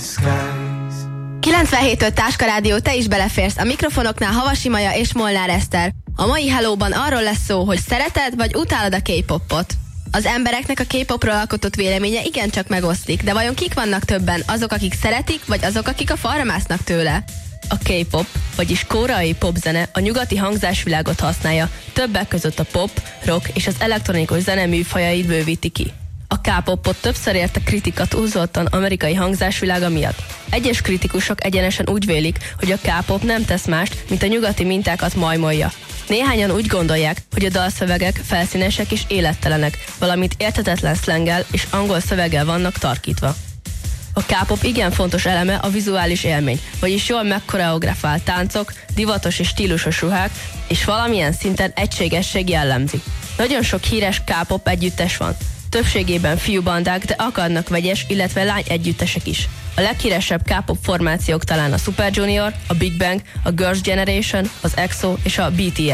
97.5 Táska Rádió, te is beleférsz. A mikrofonoknál Havasi Maja és Molnár Eszter. A mai Hellóban arról lesz szó, hogy szereted vagy utálod a K-popot. Az embereknek a K-popról alkotott véleménye igencsak megoszlik, de vajon kik vannak többen? Azok, akik szeretik, vagy azok, akik a falra másznak tőle? A K-pop, vagyis koreai popzene a nyugati hangzásvilágot használja, többek között a pop, rock és az elektronikus zene műfajait bővíti ki. A K-popot többször érte kritika túlzottan amerikai hangzásvilága miatt. Egyes kritikusok egyenesen úgy vélik, hogy a K-pop nem tesz mást, mint a nyugati mintákat majmolja. Néhányan úgy gondolják, hogy a dalszövegek felszínesek és élettelenek, valamint érthetetlen szlenggel és angol szöveggel vannak tarkítva. A K-pop igen fontos eleme a vizuális élmény, vagyis jól megkoreografált táncok, divatos és stílusos ruhák, és valamilyen szinten egységesség jellemzi. Nagyon sok híres K-pop együttes van. Többségében fiúbandák, de akadnak vegyes, illetve lány együttesek is. A leghíresebb K-pop formációk talán a Super Junior, a Big Bang, a Girls' Generation, az EXO és a BTS.